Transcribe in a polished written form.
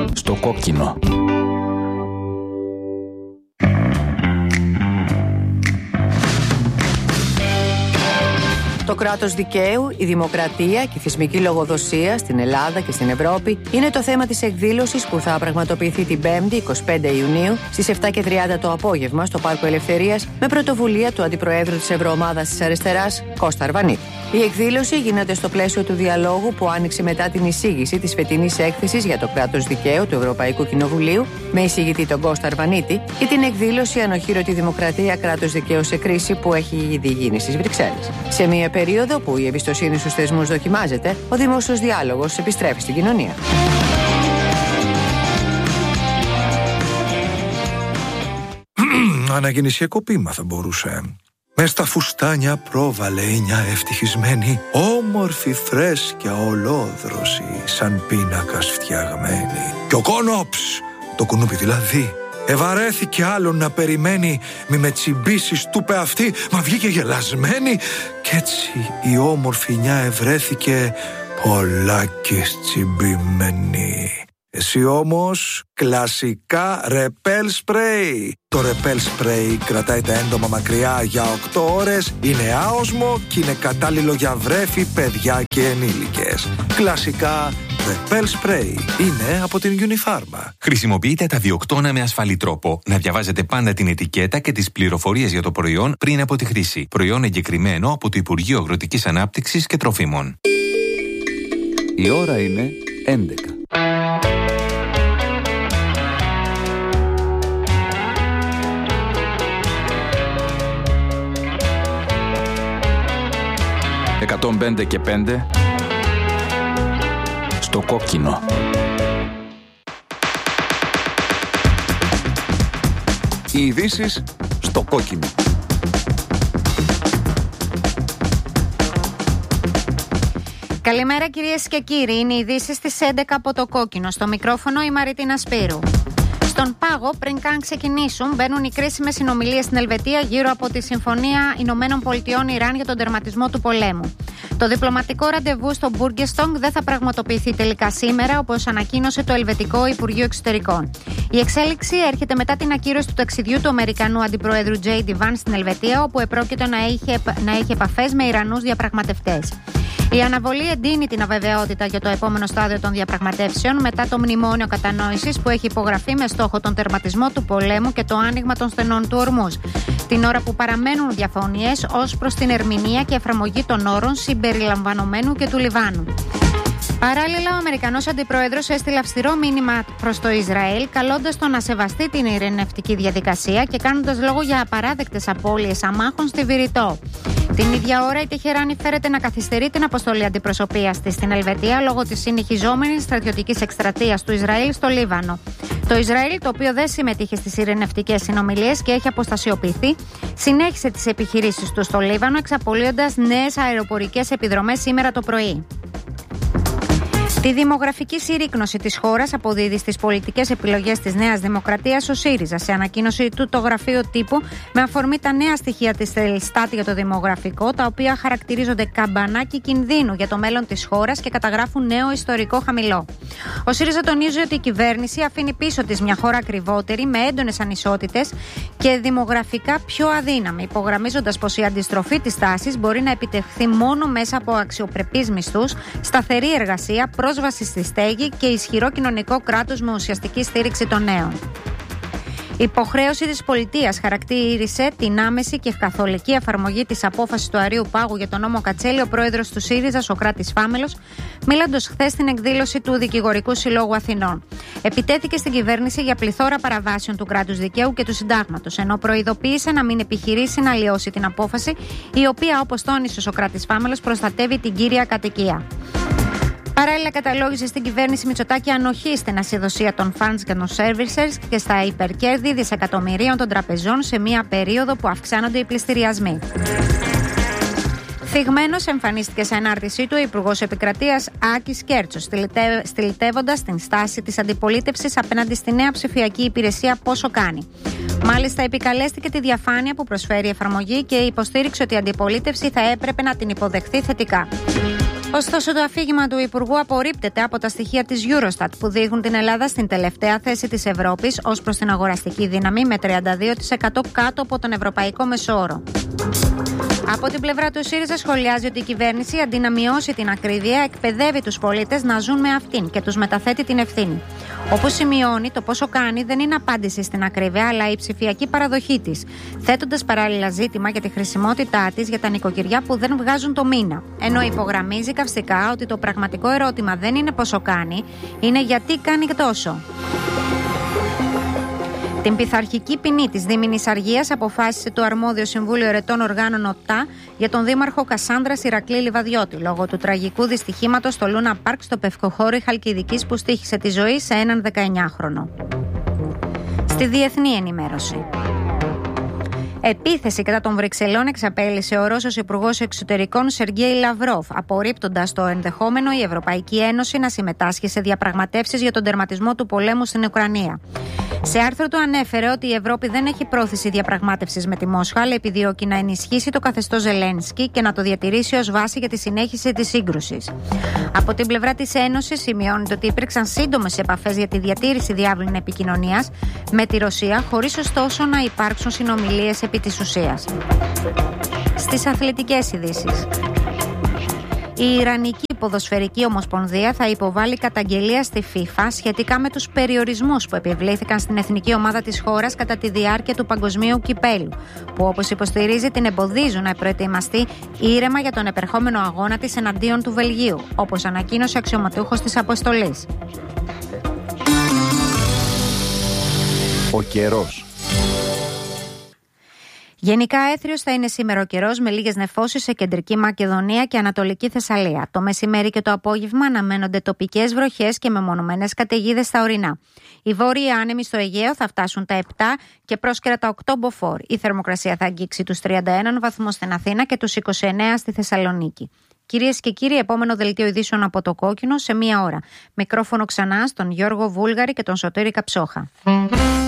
Στο κόκκινο. Το κράτος δικαίου, η δημοκρατία και η θεσμική λογοδοσία στην Ελλάδα και στην Ευρώπη είναι το θέμα της εκδήλωσης που θα πραγματοποιηθεί την 5η 25 Ιουνίου στις 7:30 το απόγευμα στο Πάρκο Ελευθερίας με πρωτοβουλία του Αντιπροέδρου της Ευρωομάδας της Αριστεράς, Κώστα Αρβανίτη. Η εκδήλωση γίνεται στο πλαίσιο του διαλόγου που άνοιξε μετά την εισήγηση της φετινής έκθεσης για το κράτος δικαίου του Ευρωπαϊκού Κοινοβουλίου με εισηγητή τον Κώστα Αρβανίτη και την εκδήλωση Ανοχήρωτη Δημοκρατία, κράτος δικαίου σε κρίση που έχει ήδη γίνει στις Βρυξέλλες. Σε μια περίοδο που η εμπιστοσύνη στους θεσμούς δοκιμάζεται, ο δημόσιος διάλογος επιστρέφει στην κοινωνία. Αναγεννησιακό ποίημα θα μπορούσε. Μες στα φουστάνια πρόβαλε μια ευτυχισμένη, όμορφη φρέσκια ολόδρωση, σαν πίνακας φτιαγμένη. Κι ο Κόνοψ, το κουνούπι δηλαδή, ευαρέθηκε άλλον να περιμένει, μη με τσιμπήσεις του είπε αυτή, μα βγήκε γελασμένη. Κι έτσι η όμορφη νιά ευρέθηκε πολλάκις τσιμπημένη. Εσύ όμως κλασικά ρεπέλ σπρέι. Το ρεπέλ σπρέι κρατάει τα έντομα μακριά για 8 ώρες, είναι άοσμο και είναι κατάλληλο για βρέφη, παιδιά και ενήλικες. Κλασικά ρεπέλ σπρέι είναι από την Unifarma. Χρησιμοποιείτε τα διοκτώνα με ασφαλή τρόπο. Να διαβάζετε πάντα την ετικέτα και τις πληροφορίες για το προϊόν πριν από τη χρήση. Προϊόν εγκεκριμένο από το Υπουργείο Αγροτικής Ανάπτυξης και Τροφίμων. Η ώρα είναι 11. «105 και 5» στο κόκκινο. Οι ειδήσεις στο κόκκινο. Καλημέρα κυρίες και κύριοι, είναι οι ειδήσεις στις 11 από το κόκκινο. Στο μικρόφωνο η Μαρίτινα Σπύρου. Στον πάγο, πριν καν ξεκινήσουν, μπαίνουν οι κρίσιμες συνομιλίες στην Ελβετία γύρω από τη Συμφωνία Ηνωμένων Πολιτειών Ιράν για τον τερματισμό του πολέμου. Το διπλωματικό ραντεβού στο Μπούργκεστονγκ δεν θα πραγματοποιηθεί τελικά σήμερα, όπως ανακοίνωσε το Ελβετικό Υπουργείο Εξωτερικών. Η εξέλιξη έρχεται μετά την ακύρωση του ταξιδιού του Αμερικανού Αντιπροέδρου J.D. Vance στην Ελβετία, όπου επρόκειτο να έχει επαφές με Ιρανούς διαπραγματευτές. Η αναβολή εντείνει την αβεβαιότητα για το επόμενο στάδιο των διαπραγματεύσεων μετά το μνημόνιο κατανόησης που έχει υπογραφεί με στόχο τον τερματισμό του πολέμου και το άνοιγμα των στενών του ορμούς. Την ώρα που παραμένουν διαφωνίες ως προς την ερμηνεία και εφαρμογή των όρων συμπεριλαμβανομένου και του Λιβάνου. Παράλληλα, ο Αμερικανός Αντιπρόεδρος έστειλε αυστηρό μήνυμα προς το Ισραήλ, καλώντας το να σεβαστεί την ειρηνευτική διαδικασία και κάνοντας λόγο για απαράδεκτες απώλειες αμάχων στη Βηρητό. Την ίδια ώρα, η Τεχεράνη φέρεται να καθυστερεί την αποστολή αντιπροσωπείας της στην Ελβετία λόγω της συνεχιζόμενης στρατιωτικής εκστρατείας του Ισραήλ στο Λίβανο. Το Ισραήλ, το οποίο δεν συμμετείχε στις ειρηνευτικές συνομιλίες και έχει αποστασιοποιηθεί, συνέχισε τις επιχειρήσεις του στο Λίβανο, εξαπολύοντας νέες αεροπορικές επιδρομές σήμερα το πρωί. Τη δημογραφική συρρίκνωση της χώρας αποδίδει στις πολιτικές επιλογές της Νέας Δημοκρατίας ο ΣΥΡΙΖΑ. Σε ανακοίνωση του το γραφείο τύπου, με αφορμή τα νέα στοιχεία της Ελστάτ για το δημογραφικό, τα οποία χαρακτηρίζονται καμπανάκι κινδύνου για το μέλλον της χώρας και καταγράφουν νέο ιστορικό χαμηλό. Ο ΣΥΡΙΖΑ τονίζει ότι η κυβέρνηση αφήνει πίσω της μια χώρα ακριβότερη, με έντονες ανισότητες και δημογραφικά πιο αδύναμη, υπογραμμίζοντας πως η αντιστροφή της τάσης μπορεί να επιτευχθεί μόνο μέσα από αξιοπρεπείς μισθούς, σταθερή εργασία, πρόσβαση στη στέγη και ισχυρό κοινωνικό κράτος με ουσιαστική στήριξη των νέων. Η υποχρέωση της πολιτείας χαρακτήρισε την άμεση και καθολική εφαρμογή της απόφασης του Αρείου Πάγου για τον νόμο Κατσέλη ο πρόεδρος του ΣΥΡΙΖΑ, Σωκράτης Φάμελος, μιλώντας χθες στην εκδήλωση του Δικηγορικού Συλλόγου Αθηνών. Επιτέθηκε στην κυβέρνηση για πληθώρα παραβάσεων του κράτους δικαίου και του συντάγματος, ενώ προειδοποίησε να μην επιχειρήσει να αλλοιώσει την απόφαση, η οποία, όπως τόνισε ο Σωκράτης Φάμελος, προστατεύει την κύρια κατοικία. Παράλληλα, καταλόγησε στην κυβέρνηση Μητσοτάκη ανοχή στην ασυδοσία των funds και των servicers και στα υπερκέρδη δισεκατομμυρίων των τραπεζών σε μία περίοδο που αυξάνονται οι πληστηριασμοί. Θυγμένος εμφανίστηκε σε ανάρτησή του ο Υπουργός Επικρατείας Άκης Κέρτσος, στυλιτεύοντας την στάση της αντιπολίτευσης απέναντι στη νέα ψηφιακή υπηρεσία Πόσο Κάνει. Μάλιστα, επικαλέστηκε τη διαφάνεια που προσφέρει η εφαρμογή και υποστήριξε ότι η αντιπολίτευση θα έπρεπε να την υποδεχθεί θετικά. Ωστόσο, το αφήγημα του Υπουργού απορρίπτεται από τα στοιχεία της Eurostat που δείχνουν την Ελλάδα στην τελευταία θέση της Ευρώπης ως προς την αγοραστική δύναμη με 32% κάτω από τον ευρωπαϊκό μεσόωρο. Από την πλευρά του ΣΥΡΙΖΑ σχολιάζει ότι η κυβέρνηση αντί να μειώσει την ακρίβεια εκπαιδεύει τους πολίτες να ζουν με αυτήν και τους μεταθέτει την ευθύνη. Όπως σημειώνει, το πόσο κάνει δεν είναι απάντηση στην ακρίβεια, αλλά η ψηφιακή παραδοχή της, θέτοντας παράλληλα ζήτημα για τη χρησιμότητά της για τα νοικοκυριά που δεν βγάζουν το μήνα. Ενώ υπογραμμίζει καυστικά ότι το πραγματικό ερώτημα δεν είναι πόσο κάνει, είναι γιατί κάνει τόσο. Την πειθαρχική ποινή της δίμηνης αργίας αποφάσισε το αρμόδιο Συμβούλιο Ερετών Οργάνων ΟΤΑ για τον δήμαρχο Κασάνδρας Ηρακλή Λιβαδιώτη λόγω του τραγικού δυστυχήματος στο Λούνα Πάρκ στο Πευκοχώρι Χαλκιδικής που στοίχησε τη ζωή σε έναν 19χρονο. Στη διεθνή ενημέρωση. Επίθεση κατά των Βρυξελών εξαπέλυσε ο Ρώσος Υπουργός Εξωτερικών Σεργέη Λαυρόβ, απορρίπτοντας το ενδεχόμενο η Ευρωπαϊκή Ένωση να συμμετάσχει σε διαπραγματεύσεις για τον τερματισμό του πολέμου στην Ουκρανία. Σε άρθρο του ανέφερε ότι η Ευρώπη δεν έχει πρόθεση διαπραγμάτευσης με τη Μόσχα, αλλά επιδιώκει να ενισχύσει το καθεστώς Ζελένσκι και να το διατηρήσει ως βάση για τη συνέχιση της σύγκρουσης. Από την πλευρά της Ένωσης σημειώνεται ότι υπήρξαν σύντομες επαφές για τη διατήρηση διάβλων επικοινωνίας με τη Ρωσία, χωρίς ωστόσο να υπάρξουν συνομιλίες επί της ουσίας. Στις αθλητικές ειδήσεις. Η Ιρανική Ποδοσφαιρική Ομοσπονδία θα υποβάλει καταγγελία στη FIFA σχετικά με τους περιορισμούς που επιβλήθηκαν στην εθνική ομάδα της χώρας κατά τη διάρκεια του Παγκοσμίου Κυπέλου, που όπως υποστηρίζει την εμποδίζουν να προετοιμαστεί ήρεμα για τον επερχόμενο αγώνα της εναντίον του Βελγίου, όπως ανακοίνωσε αξιωματούχος της αποστολής. Ο καιρός. Γενικά έθριος θα είναι σήμερα ο καιρός με λίγες νεφώσεις σε κεντρική Μακεδονία και ανατολική Θεσσαλία. Το μεσημέρι και το απόγευμα αναμένονται τοπικές βροχές και μεμονωμένες καταιγίδες στα ορεινά. Οι βόρειοι άνεμοι στο Αιγαίο θα φτάσουν τα 7 και πρόσκαιρα τα 8 μποφόρ. Η θερμοκρασία θα αγγίξει τους 31 βαθμούς στην Αθήνα και τους 29 στη Θεσσαλονίκη. Κυρίες και κύριοι, επόμενο δελτίο ειδήσεων από το Κόκκινο σε 1 ώρα. Μικρόφωνο ξανά στον Γιώργο Βούλγαρη και τον Σωτήρη Καψόχα.